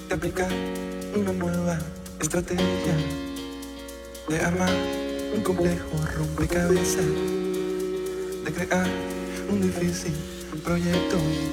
de aplicar una nueva estrategia, de armar un complejo rompecabezas, de crear un difícil proyecto